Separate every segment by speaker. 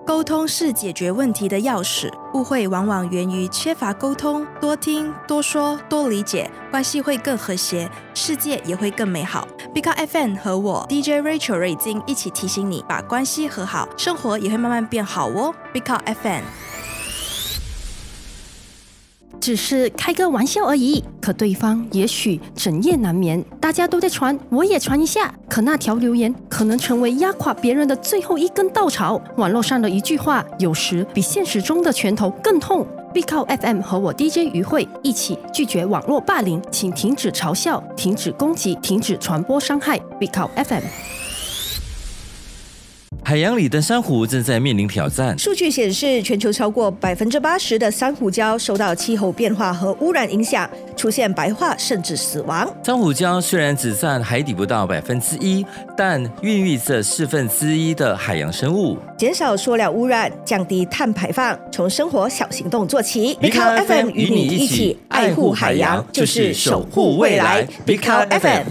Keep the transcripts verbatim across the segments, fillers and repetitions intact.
Speaker 1: 沟通是解决问题的钥匙，误会往往源于缺乏沟通，多听、多说、多理解，关系会更和谐，世界也会更美好。Big Out F M 和我 D J Rachel 瑞金一起提醒你，把关系和好，生活也会慢慢变好哦。Big Out F M。
Speaker 2: 只是开个玩笑而已，可对方也许整夜难眠。大家都在传，我也传一下。可那条留言可能成为压垮别人的最后一根稻草。网络上的一句话，有时比现实中的拳头更痛。Big Out F M 和我 D J 于慧一起拒绝网络霸凌，请停止嘲笑，停止攻击，停止传播伤害。Big Out F M。
Speaker 3: 海洋里的珊瑚正在面临挑战。
Speaker 4: 数据显示，全球超过百分之八十的珊瑚礁受到气候变化和污染影响，出现白化甚至死亡。
Speaker 3: 珊瑚礁虽然只占海底不到百分之一，但孕育着四分之一的海洋生物。
Speaker 4: 减少塑料污染，降低碳排放，从生活小行动做起。
Speaker 3: Big Out F M 与你一起爱护海洋，就是守护未来。Big Out F M。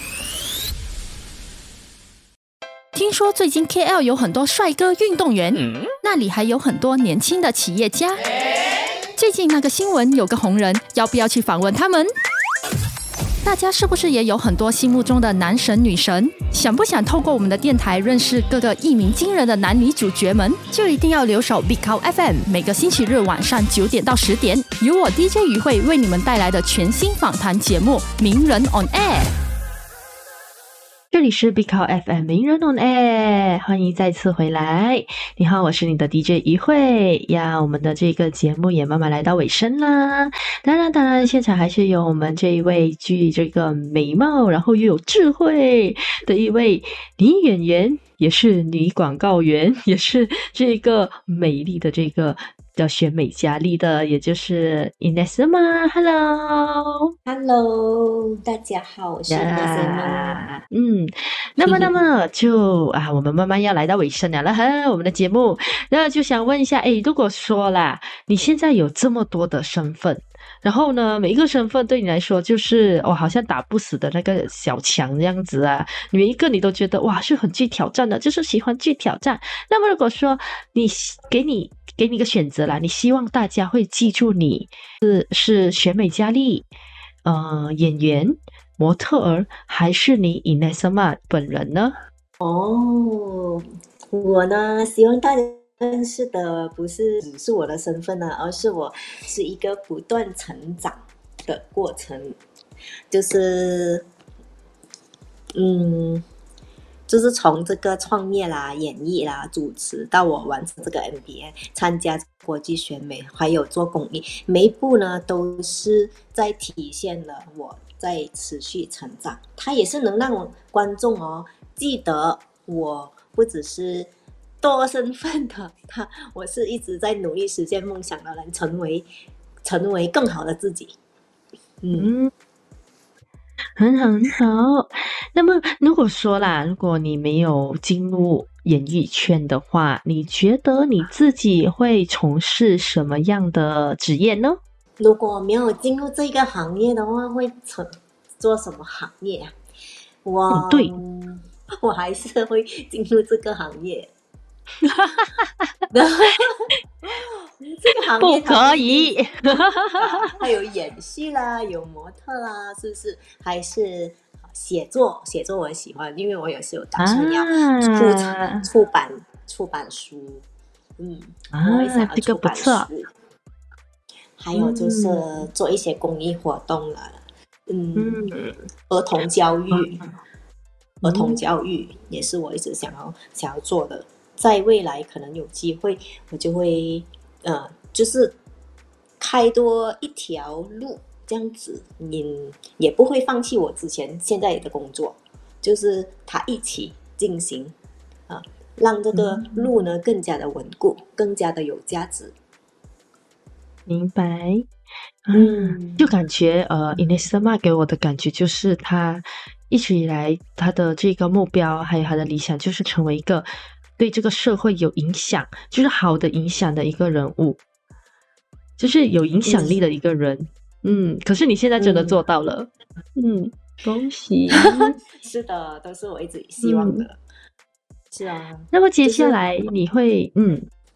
Speaker 2: 听说最近 K L 有很多帅哥运动员，嗯、那里还有很多年轻的企业家。最近那个新闻有个红人，要不要去访问他们？大家是不是也有很多心目中的男神女神？想不想透过我们的电台认识各个一鸣惊人的男女主角们？就一定要留守 Big Out F M， 每个星期日晚上九点到十点，由我 D J 于慧为你们带来的全新访谈节目《名人 on Air》。
Speaker 5: 这里是 Big Out F M 名人 on air， 欢迎再次回来。你好，我是你的 D J 于慧呀。我们的这个节目也慢慢来到尾声啦。当然，当然，现场还是有我们这一位具这个美貌，然后又有智慧的一位女演员，也是女广告员，也是这个美丽的这个叫选美佳丽的，也就是 Inesema。 Hello
Speaker 6: Hello 大家好，我是 Inesema。
Speaker 5: 嗯，那么那么就啊，我们慢慢要来到尾声了哈，我们的节目。那就想问一下，诶，如果说啦，你现在有这么多的身份，然后呢，每一个身份对你来说就是哦，好像打不死的那个小强这样子啊，每一个你都觉得哇是很具挑战的，就是喜欢具挑战。那么如果说你给你给你一个选择啦，你希望大家会记住你是是选美佳丽、呃演员、模特儿，还是你 Inesema 本人呢？
Speaker 6: 哦，我呢希望大家认识的不是只是我的身份呢，而是我是一个不断成长的过程，就是嗯就是从这个创业啦、演艺啦、主持到我完成这个 M B A、 参加国际选美，还有做公益，每一步呢都是在体现了我在持续成长。它也是能让观众哦记得我不只是多身份的他，我是一直在努力实现梦想的人，成为成为更好的自己。嗯。
Speaker 5: 嗯很好很好。那么如果说啦，如果你没有进入演艺圈的话，你觉得你自己会从事什么样的职业呢？
Speaker 6: 如果没有进入这个行业的话，会做什么行业啊？我、
Speaker 5: 嗯、对，
Speaker 6: 我还是会进入这个行业。这个行业
Speaker 5: 不可以
Speaker 6: 还有演戏啦，有模特啦，是不是？还是写作？写作我喜欢，因为我也是有打算要出、啊、出版出版书。嗯，
Speaker 5: 啊，
Speaker 6: 我也想要出版书。
Speaker 5: 这个不错。
Speaker 6: 还有就是做一些公益活动了，嗯，嗯儿童教育、嗯，儿童教育也是我一直想要想要做的。在未来可能有机会，我就会呃，就是开多一条路，这样子，你也不会放弃我之前现在的工作，就是它一起进行啊，让这个路呢更加的稳固，更加的有价值。
Speaker 5: 明白。嗯，就感觉呃 Inesema 给我的感觉就是他一直以来他的这个目标还有他的理想就是成为一个对这个社会有影响，就是好的影响的一个人物，就是有影响力的一个人。嗯，可是你现在真的做到了。嗯，嗯恭喜。
Speaker 6: 是的，都是我一直希望的。嗯、是啊。
Speaker 5: 那么接下来你会、就是、嗯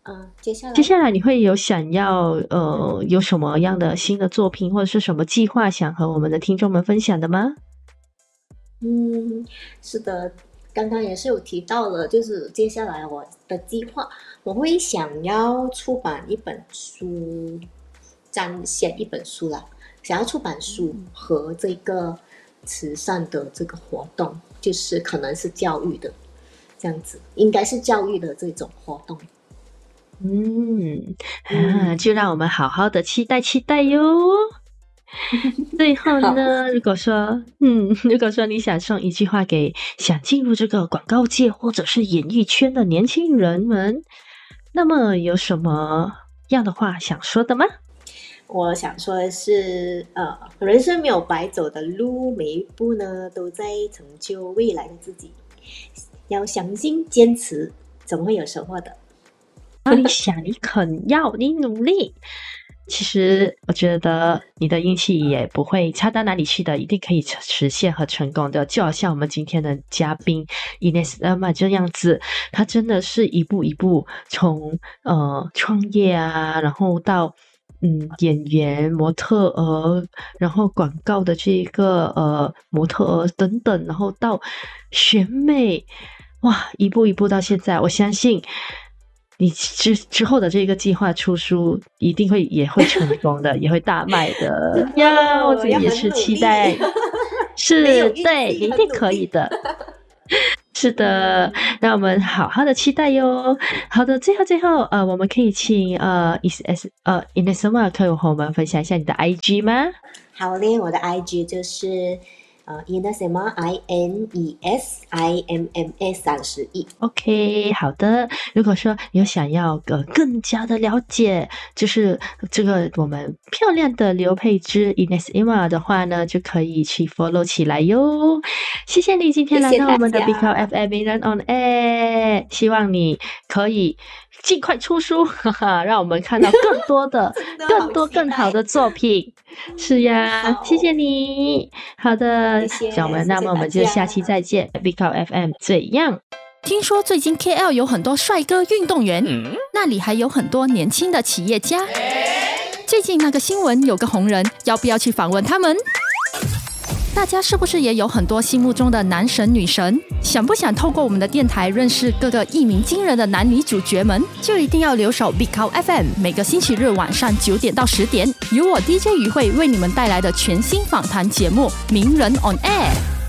Speaker 6: 嗯，接下来
Speaker 5: 接下来你会有想要呃有什么样的新的作品或者是什么计划想和我们的听众们分享的吗？
Speaker 6: 嗯，是的，刚刚也是有提到了，就是接下来我的计划，我会想要出版一本书，暂写一本书啦，想要出版书和这个慈善的这个活动，就是可能是教育的这样子，应该是教育的这种活动。
Speaker 5: 嗯啊，就让我们好好的期待期待哟。最后呢，如果说，嗯，如果说你想送一句话给想进入这个广告界或者是演艺圈的年轻人们，那么有什么样的话想说的吗？
Speaker 6: 我想说的是，呃，人生没有白走的路，每一步呢都在成就未来的自己。要相信、坚持，总会有收获的。
Speaker 5: 你想，你肯要，你努力。其实我觉得你的运气也不会差到哪里去的，一定可以实现和成功的。就好像我们今天的嘉宾 Ines Emma 这样子，他真的是一步一步从呃创业啊，然后到嗯演员、模特儿，然后广告的这个呃模特儿等等，然后到选美，哇，一步一步到现在，我相信你之之后的这个计划出书一定会也会成功的，也会大卖的呀！我自己也是期待，是对，一定可以的。是的，让我们好好的期待哟。好的，最后最后呃，我们可以请呃 Ines 呃 Ines Emma 可以和我们分享一下你的 I G 吗？
Speaker 6: 好嘞，我的 I G 就是呃 Ines Emma I N E S I M M A 三十一。
Speaker 5: OK， 好的。如果说有想要呃更加的了解，就是这个我们漂亮的刘佩芝 Ines Emma 的话呢，就可以去 follow 起来哟。谢谢你今天来到我们的 Big Out F M 名人 on air， 希望你可以尽快出书，哈哈，让我们看到更多的、更多更好的作品。是呀，谢谢你。好的，小们，那么我们就下期再见。Big Out F M 怎样？
Speaker 2: 听说最近 K L 有很多帅哥运动员，嗯、那里还有很多年轻的企业家。最近那个新闻有个红人，要不要去访问他们？大家是不是也有很多心目中的男神女神？想不想透过我们的电台认识各个一鸣惊人的男女主角们？就一定要留守 Big Out F M， 每个星期日晚上九点到十点，由我 D J 于慧为你们带来的全新访谈节目《名人 on Air》。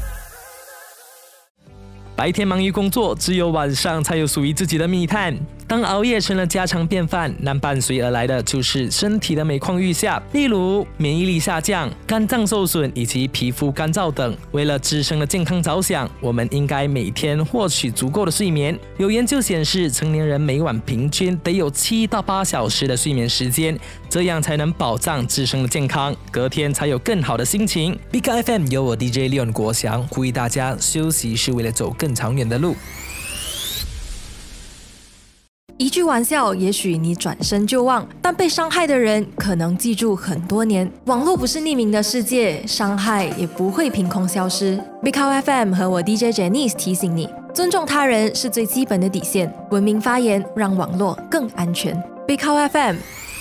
Speaker 7: 白天忙于工作，只有晚上才有属于自己的密探。当熬夜成了家常便饭，那伴随而来的就是身体的每况愈下，例如免疫力下降、肝脏受损以及皮肤干燥等。为了自身的健康着想，我们应该每天获取足够的睡眠。有研究显示，成年人每晚平均得有七到八小时的睡眠时间，这样才能保障自身的健康，隔天才有更好的心情。Big F M 由我 D J Leon 国祥呼吁大家，休息是为了走更长远的路。
Speaker 1: 一句玩笑，也许你转身就忘，但被伤害的人可能记住很多年。网络不是匿名的世界，伤害也不会凭空消失。Big Out F M 和我 D J Janice 提醒你，尊重他人是最基本的底线，文明发言，让网络更安全。Big Out F M。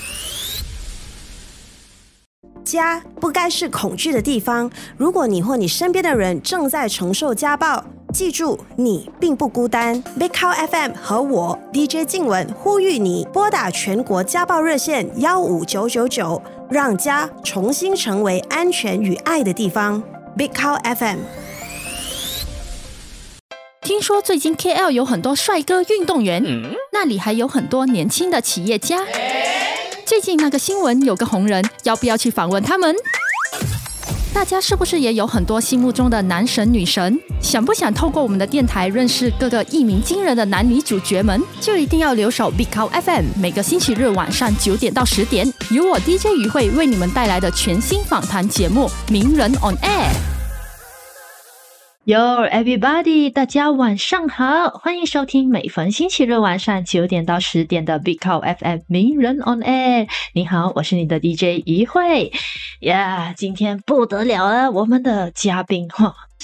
Speaker 4: 家不该是恐惧的地方。如果你或你身边的人正在承受家暴，记住，你并不孤单。Big Out F M 和我 D J 静雯呼吁你拨打全国家暴热线一五九九九，让家重新成为安全与爱的地方。Big Out F M。
Speaker 2: 听说最近 K L 有很多帅哥运动员，嗯、那里还有很多年轻的企业家。最近那个新闻有个红人，要不要去访问他们？大家是不是也有很多心目中的男神女神？想不想透过我们的电台认识各个一鸣惊人的男女主角们？就一定要留守 Big Out F M， 每个星期日晚上九点到十点，由我 D J 于慧为你们带来的全新访谈节目《名人 on Air》。
Speaker 5: Yo everybody， 大家晚上好，欢迎收听每逢星期日晚上九点到十点的 Big Out F M 名人 on air。你好，我是你的 D J 于慧呀。Yeah, 今天不得了了，我们的嘉宾哈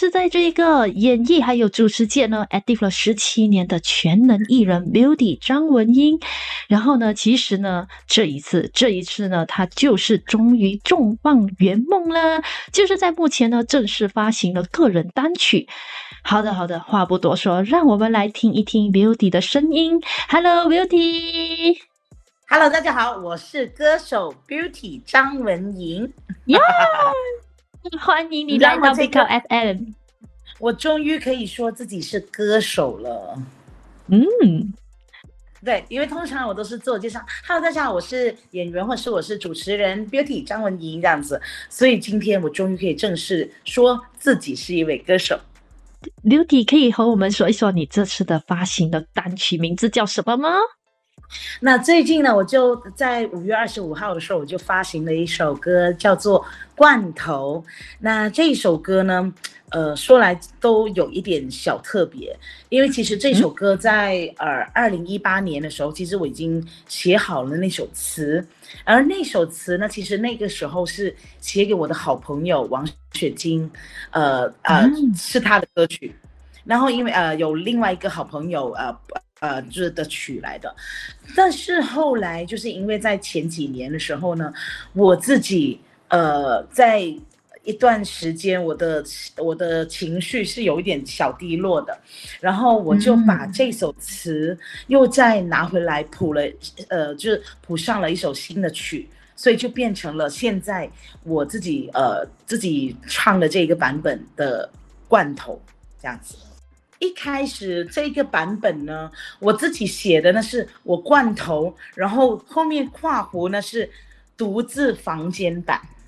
Speaker 5: 是在这个演艺还有主持界呢 active 了十七年的全能艺人 Beauty 张文音。然后呢，其实呢，这一次这一次呢，她就是终于重磅圆梦了，就是在目前呢正式发行了个人单曲。好的好的，话不多说，让我们来听一听 Beauty 的声音。 Hello Beauty。
Speaker 8: Hello 大家好，我是歌手 Beauty 张文莹。
Speaker 5: 呀欢迎你来到 Big Up F M。
Speaker 8: 我终于可以说自己是歌手了。
Speaker 5: 嗯，
Speaker 8: 对，因为通常我都是自我介绍 Hello 大家好，我是演员或是我是主持人 Beauty 张文莹这样子，所以今天我终于可以正式说自己是一位歌手。
Speaker 5: Beauty 可以和我们说一说你这次的发行的单曲名字叫什么吗？
Speaker 8: 那最近呢，我就在五月二十五号的时候，我就发行了一首歌，叫做《罐头》。那这一首歌呢，呃，说来都有一点小特别，因为其实这首歌在呃二零一八年的时候，其实我已经写好了那首词，而那首词呢，其实那个时候是写给我的好朋友王雪晶，呃呃，是他的歌曲。然后因为呃有另外一个好朋友呃。呃，就是的曲来的，但是后来就是因为在前几年的时候呢，我自己呃在一段时间我的我的情绪是有一点小低落的，然后我就把这首词又再拿回来谱了，呃，就是谱上了一首新的曲，所以就变成了现在我自己呃自己唱的这个版本的罐头这样子。一开始这个版本呢，我自己写的呢是我罐头，然后后面括弧呢是独自房间版。